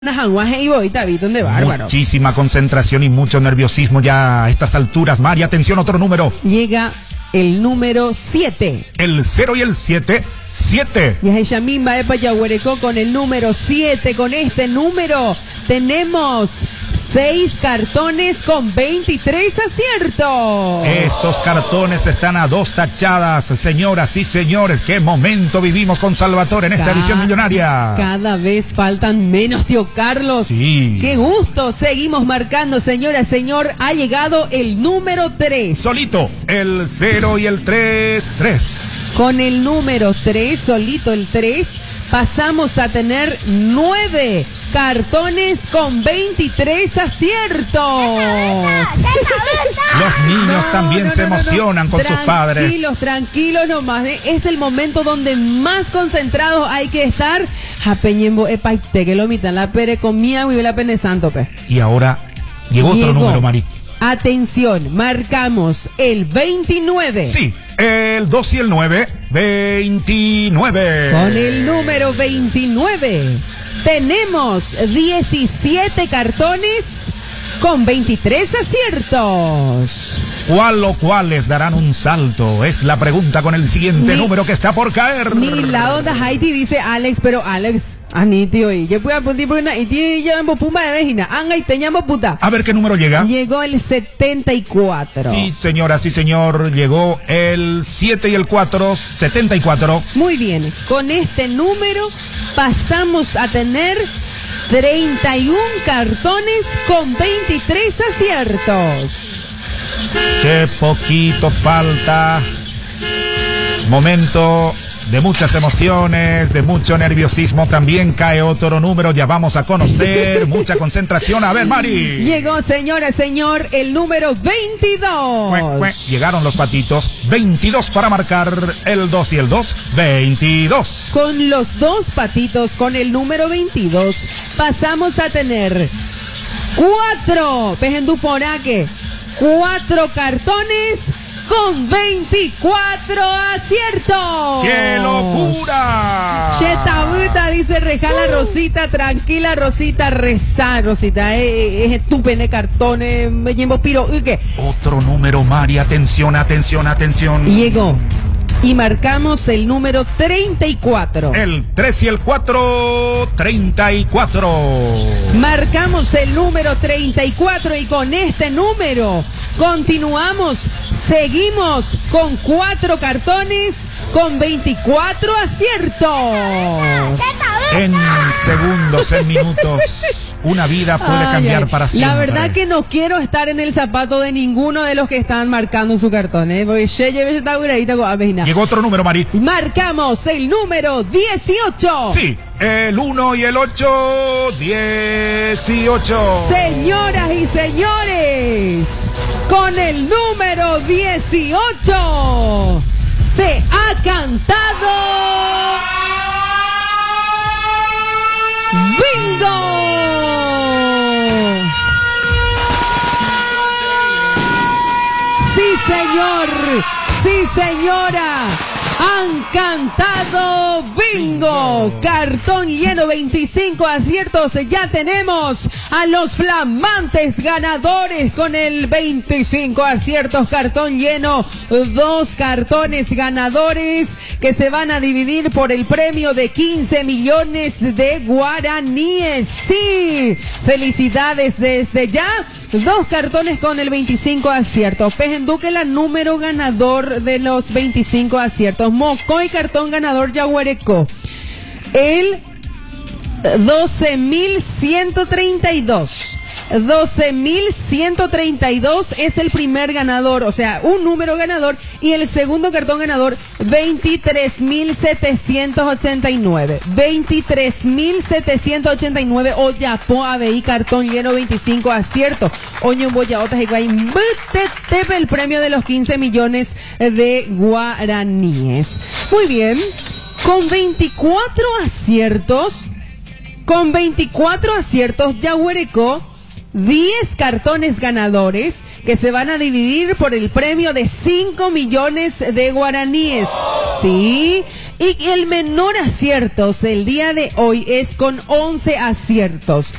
¿Dónde bárbaro? Muchísima concentración y mucho nerviosismo ya a estas alturas. Mari, atención, otro número. Llega el número 7. El 0 y el 7. 7. Y es Yamimba Epa Yaguarecó con el número 7. Con este número tenemos 6 cartones con 23 aciertos. Estos cartones están a 2 tachadas, señoras y señores. Qué momento vivimos con Salvatore en esta edición millonaria. Cada vez faltan menos, tío Carlos. Sí. Qué gusto. Seguimos marcando, señora, señor. Ha llegado el número 3. Solito, el 0 y el 3. 3. Con el número 3, solito el 3, pasamos a tener 9 cartones con 23 aciertos. Los niños también se emocionan con sus padres. Tranquilos, tranquilos nomás. Es el momento donde más concentrados hay que estar. Japeñembo epaite que lo mitan la pere comía y la pene santo pe. Y ahora llegó otro número, Mari. Atención, marcamos el 29. Sí, el 2 y el 9, 29. Con el número 29 tenemos 17 cartones con 23 aciertos. ¿Cuál o cuáles darán un salto? Es la pregunta con el siguiente número que está por caer. Ni la onda Haiti dice Alex, pero Alex, tío, y yo voy a puntir por una y tío y yo en pumba de vecina. Anga y teñamos puta. A ver qué número llega. Llegó el 74. Sí, señora, sí, señor. Llegó el 7 y el 4, 74. Muy bien. Con este número pasamos a tener 31 cartones con 23 aciertos. Qué poquito falta. Momento de muchas emociones, de mucho nerviosismo. También cae otro número, ya vamos a conocer. Mucha concentración. A ver, Mari. Llegó, señora, señor, el número 22. Llegaron los patitos. 22 para marcar el 2 y el 2. 22. Con los 2 patitos, con el número 22, pasamos a tener 4. Pejendú poraque. 4 cartones con 24 aciertos. ¡Qué locura! Chetabuta, dice Rejala Rosita. Tranquila, Rosita, rezar, Rosita. Es estupendo cartones. Me llevo piro. ¿Qué? Otro número, Mari. Atención, atención, atención. Llegó. Y marcamos el número 34. El 3 y el 4, 34. Marcamos el número 34 y con este número continuamos. Seguimos con 4 cartones con 24 aciertos. En segundos, en minutos, una vida puede cambiar para siempre. La verdad que no quiero estar en el zapato de ninguno de los que están marcando su cartón, porque llegó otro número, Mari. Marcamos el número 18. Sí, el 1 y el 8, 18. Señoras y señores, con el número 18 se ha cantado ¡Bingo! Sí, señor, sí, señora, han cantado bingo. Cartón lleno, 25 aciertos. Ya tenemos a los flamantes ganadores con el 25 aciertos. Cartón lleno, 2 cartones ganadores que se van a dividir por el premio de 15 millones de guaraníes. Sí, felicidades desde ya. 2 cartones con el 25 aciertos. Pejenduque, la número ganador de los 25 aciertos. Mocoy, cartón ganador Yaguarecó. El 12.132. 12.132 es el primer ganador, o sea, un número ganador, y el segundo cartón ganador 23.789. 23.789. Oyapo ABI, cartón lleno, 25 aciertos. Oño Boyaotas y Guay, el premio de los 15 millones de guaraníes. Muy bien, con 24 aciertos, Yaguarecó 10 cartones ganadores que se van a dividir por el premio de 5 millones de guaraníes. Sí, Y el menor aciertos el día de hoy es con 11 aciertos.